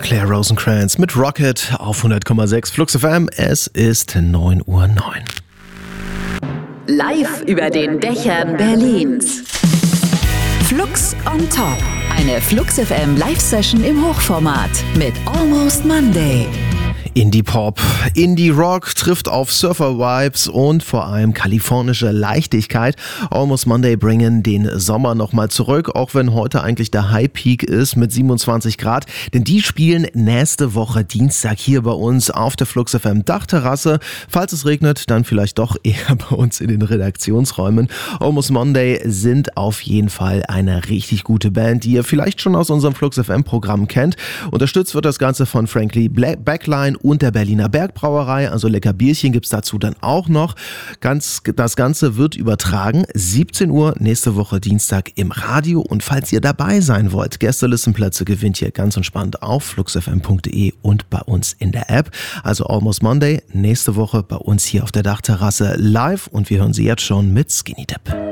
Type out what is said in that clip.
Claire Rosencrantz mit Rocket auf 100,6 Flux FM. Es ist 9:09 Uhr. Live über den Dächern Berlins. Flux on Top. Eine Flux FM Live-Session im Hochformat mit Almost Monday. Indie-Pop, Indie-Rock trifft auf Surfer-Vibes und vor allem kalifornische Leichtigkeit. Almost Monday bringen den Sommer nochmal zurück, auch wenn heute eigentlich der High-Peak ist mit 27 Grad. Denn die spielen nächste Woche Dienstag hier bei uns auf der Flux FM Dachterrasse. Falls es regnet, dann vielleicht doch eher bei uns in den Redaktionsräumen. Almost Monday sind auf jeden Fall eine richtig gute Band, die ihr vielleicht schon aus unserem Flux FM Programm kennt. Unterstützt wird das Ganze von Frankly Backline und der Berliner Bergbrauerei, also lecker Bierchen gibt's dazu dann auch noch. Das Ganze wird übertragen, 17 Uhr nächste Woche Dienstag im Radio, und falls ihr dabei sein wollt, Gästelistenplätze gewinnt ihr ganz entspannt auf fluxfm.de und bei uns in der App. Also Almost Monday nächste Woche bei uns hier auf der Dachterrasse live, und wir hören sie jetzt schon mit Skinny Dip.